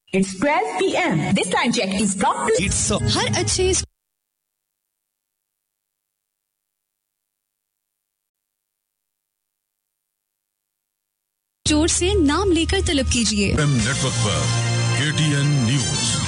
It's 12 p.m. This time check is brought to हर अच्छे store से नाम लेकर तलब कीजिए नेटवर्क पर KTN न्यूज।